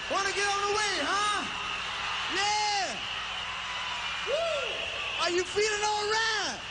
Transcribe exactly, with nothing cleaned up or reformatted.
Wanna get on the way, huh? Yeah! Woo! Are you feeling all right?